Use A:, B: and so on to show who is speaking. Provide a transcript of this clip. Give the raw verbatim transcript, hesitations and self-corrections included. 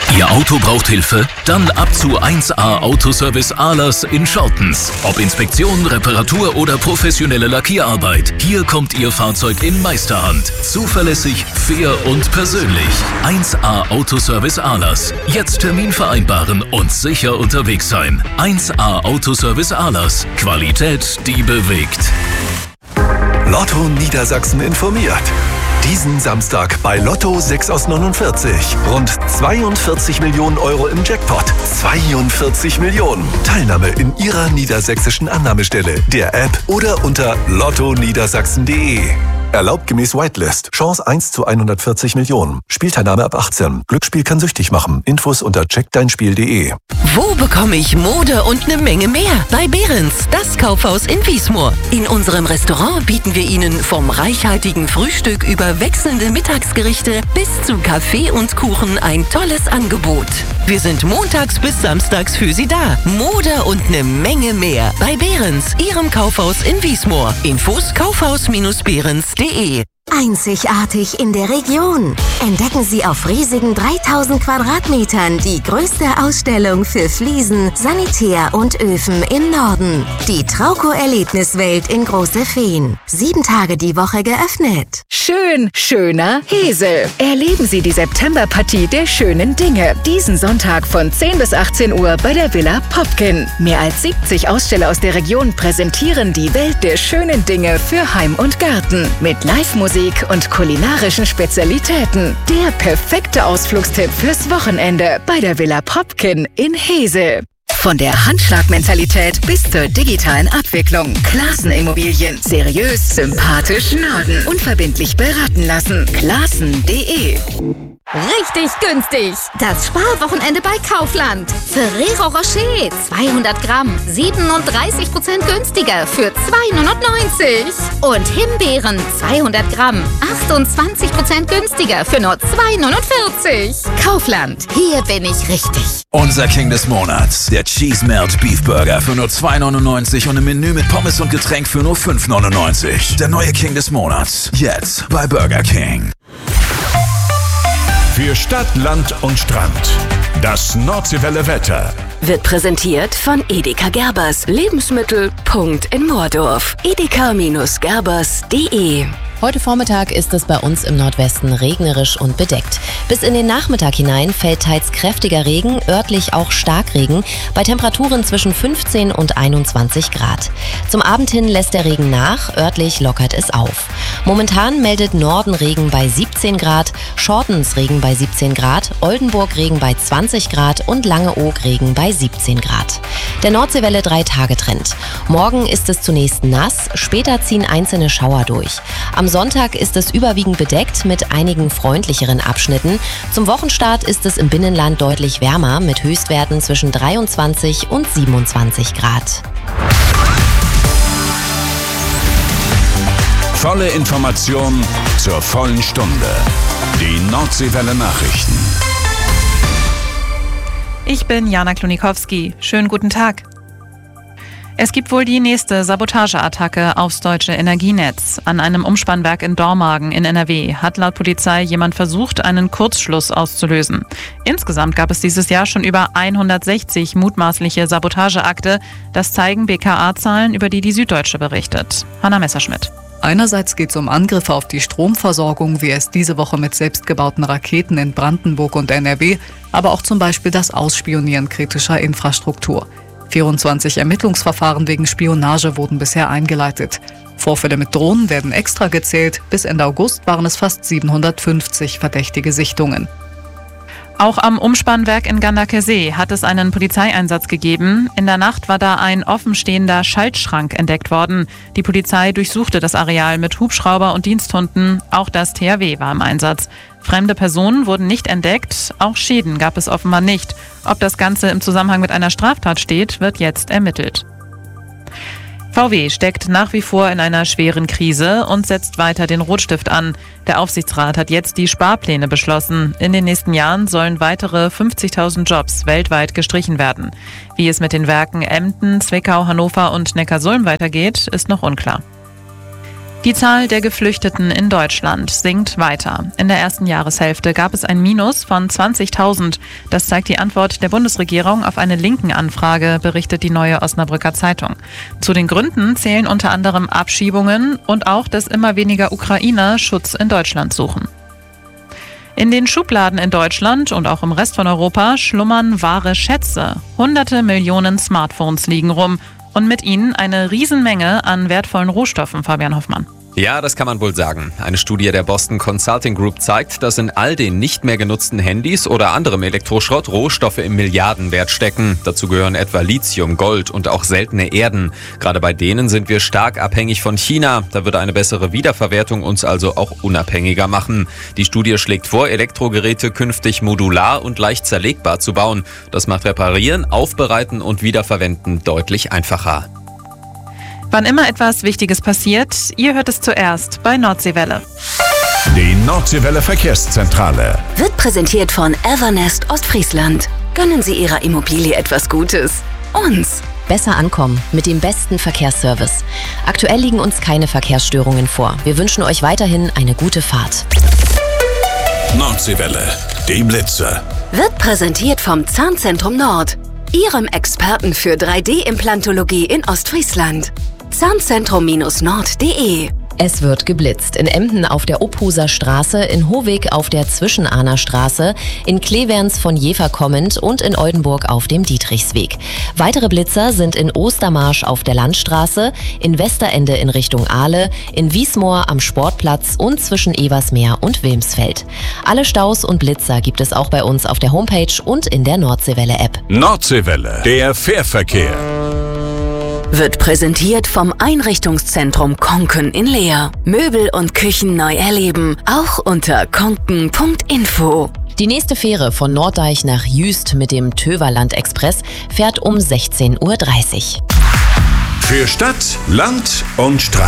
A: Ihr Auto braucht Hilfe? Dann ab zu eins A Autoservice Ahlers in Schortens. Ob Inspektion, Reparatur oder professionelle Lackierarbeit. Hier kommt Ihr Fahrzeug in Meisterhand. Zuverlässig, fair und persönlich. eins A Autoservice Ahlers. Jetzt Termin vereinbaren und sicher unterwegs sein. eins A Autoservice Ahlers. Qualität, die bewegt.
B: Lotto Niedersachsen informiert. Diesen Samstag bei Lotto sechs aus neunundvierzig. Rund zweiundvierzig Millionen Euro im Jackpot. zweiundvierzig Millionen. Teilnahme in Ihrer niedersächsischen Annahmestelle, der App oder unter lotto niedersachsen punkt de. Erlaubt gemäß Whitelist. Chance eins zu hundertvierzig Millionen. Spielteilnahme ab achtzehn. Glücksspiel kann süchtig machen. Infos unter check dein spiel punkt de.
C: Wo bekomme ich Mode und eine Menge mehr? Bei Behrens, das Kaufhaus in Wiesmoor. In unserem Restaurant bieten wir Ihnen vom reichhaltigen Frühstück über wechselnde Mittagsgerichte bis zu Kaffee und Kuchen ein tolles Angebot. Wir sind montags bis samstags für Sie da. Mode und eine Menge mehr. Bei Behrens, Ihrem Kaufhaus in Wiesmoor. Infos kaufhaus Bindestrich behrens punkt de.
D: Einzigartig in der Region. Entdecken Sie auf riesigen dreitausend Quadratmetern die größte Ausstellung für Fliesen, Sanitär und Öfen im Norden. Die Trauco-Erlebniswelt in Große Feen. Sieben Tage die Woche geöffnet.
E: Schön, schöner Hesel. Erleben Sie die Septemberpartie der schönen Dinge. Diesen Sonntag von zehn bis achtzehn Uhr bei der Villa Popkin. Mehr als siebzig Aussteller aus der Region präsentieren die Welt der schönen Dinge für Heim und Garten. Mit Live-Musik und kulinarischen Spezialitäten. Der perfekte Ausflugstipp fürs Wochenende bei der Villa Popkin in Hesel. Von der Handschlagmentalität bis zur digitalen Abwicklung. Klassen Immobilien. Seriös, sympathisch, Norden. Unverbindlich beraten lassen. Klassen punkt de.
F: Richtig günstig. Das Sparwochenende bei Kaufland. Ferrero Rocher zweihundert Gramm, siebenunddreißig Prozent günstiger für zwei neunundneunzig. Und Himbeeren zweihundert Gramm, achtundzwanzig Prozent günstiger für nur zwei neunundvierzig. Kaufland, hier bin ich richtig.
G: Unser King des Monats, der Cheese Melt Beef Burger für nur zwei neunundneunzig und ein Menü mit Pommes und Getränk für nur fünf neunundneunzig. Der neue King des Monats, jetzt bei Burger King.
H: Für Stadt, Land und Strand. Das Nordseewelle Wetter
C: Wird präsentiert von Edeka Gerbers. Lebensmittel. Punkt in Moordorf. edeka Gerbers punkt de.
I: Heute Vormittag ist es bei uns im Nordwesten regnerisch und bedeckt. Bis in den Nachmittag hinein fällt teils kräftiger Regen, örtlich auch Starkregen, bei Temperaturen zwischen fünfzehn und einundzwanzig Grad. Zum Abend hin lässt der Regen nach, örtlich lockert es auf. Momentan meldet Norden Regen bei siebzehn Grad, Schortens Regen bei siebzehn Grad, Oldenburg Regen bei zwanzig Grad und Langeoog Regen bei siebzehn Grad. Der Nordseewelle drei Tage Trend. Morgen ist es zunächst nass, später ziehen einzelne Schauer durch. Am Sonntag ist es überwiegend bedeckt mit einigen freundlicheren Abschnitten. Zum Wochenstart ist es im Binnenland deutlich wärmer mit Höchstwerten zwischen dreiundzwanzig und siebenundzwanzig Grad.
H: Volle Information zur vollen Stunde. Die Nordseewelle Nachrichten.
J: Ich bin Jana Klonikowski. Schönen guten Tag. Es gibt wohl die nächste Sabotageattacke aufs deutsche Energienetz. An einem Umspannwerk in Dormagen in N R W hat laut Polizei jemand versucht, einen Kurzschluss auszulösen. Insgesamt gab es dieses Jahr schon über hundertsechzig mutmaßliche Sabotageakte. Das zeigen B K A-Zahlen, über die die Süddeutsche berichtet. Hanna Messerschmidt.
K: Einerseits geht es um Angriffe auf die Stromversorgung, wie es diese Woche mit selbstgebauten Raketen in Brandenburg und N R W, aber auch zum Beispiel das Ausspionieren kritischer Infrastruktur. vierundzwanzig Ermittlungsverfahren wegen Spionage wurden bisher eingeleitet. Vorfälle mit Drohnen werden extra gezählt. Bis Ende August waren es fast siebenhundertfünfzig verdächtige Sichtungen.
J: Auch am Umspannwerk in Ganderkesee hat es einen Polizeieinsatz gegeben. In der Nacht war da ein offenstehender Schaltschrank entdeckt worden. Die Polizei durchsuchte das Areal mit Hubschrauber und Diensthunden. Auch das T H W war im Einsatz. Fremde Personen wurden nicht entdeckt. Auch Schäden gab es offenbar nicht. Ob das Ganze im Zusammenhang mit einer Straftat steht, wird jetzt ermittelt. V W steckt nach wie vor in einer schweren Krise und setzt weiter den Rotstift an. Der Aufsichtsrat hat jetzt die Sparpläne beschlossen. In den nächsten Jahren sollen weitere fünfzigtausend Jobs weltweit gestrichen werden. Wie es mit den Werken Emden, Zwickau, Hannover und Neckarsulm weitergeht, ist noch unklar. Die Zahl der Geflüchteten in Deutschland sinkt weiter. In der ersten Jahreshälfte gab es ein Minus von zwanzigtausend. Das zeigt die Antwort der Bundesregierung auf eine linken Anfrage, berichtet die Neue Osnabrücker Zeitung. Zu den Gründen zählen unter anderem Abschiebungen und auch, dass immer weniger Ukrainer Schutz in Deutschland suchen. In den Schubladen in Deutschland und auch im Rest von Europa schlummern wahre Schätze. Hunderte Millionen Smartphones liegen rum. Und mit ihnen eine Riesenmenge an wertvollen Rohstoffen, Fabian Hoffmann.
L: Ja, das kann man wohl sagen. Eine Studie der Boston Consulting Group zeigt, dass in all den nicht mehr genutzten Handys oder anderem Elektroschrott Rohstoffe im Milliardenwert stecken. Dazu gehören etwa Lithium, Gold und auch seltene Erden. Gerade bei denen sind wir stark abhängig von China. Da würde eine bessere Wiederverwertung uns also auch unabhängiger machen. Die Studie schlägt vor, Elektrogeräte künftig modular und leicht zerlegbar zu bauen. Das macht Reparieren, Aufbereiten und Wiederverwenden deutlich einfacher.
J: Wann immer etwas Wichtiges passiert, ihr hört es zuerst bei Nordseewelle.
H: Die Nordseewelle Verkehrszentrale
C: Wird präsentiert von Evernest Ostfriesland. Gönnen Sie Ihrer Immobilie etwas Gutes. Uns.
I: Besser ankommen mit dem besten Verkehrsservice. Aktuell liegen uns keine Verkehrsstörungen vor. Wir wünschen euch weiterhin eine gute Fahrt.
H: Nordseewelle, die Blitze.
C: Wird präsentiert vom Zahnzentrum Nord. Ihrem Experten für drei D-Implantologie in Ostfriesland. Zahnzentrum Nord punkt de.
I: Es wird geblitzt. In Emden auf der Ophuser Straße, in Hovig auf der Zwischenahner Straße, in Kleverns von Jever kommend und in Oldenburg auf dem Dietrichsweg. Weitere Blitzer sind in Ostermarsch auf der Landstraße, in Westerende in Richtung Ahle, in Wiesmoor am Sportplatz und zwischen Eversmeer und Wilmsfeld. Alle Staus und Blitzer gibt es auch bei uns auf der Homepage und in der Nordseewelle-App.
H: Nordseewelle, der Fährverkehr.
C: Wird präsentiert vom Einrichtungszentrum Konken in Leer. Möbel und Küchen neu erleben, auch unter konken punkt info.
I: Die nächste Fähre von Norddeich nach Jüst mit dem Töverland Express fährt um sechzehn Uhr dreißig.
H: Für Stadt, Land und Strand.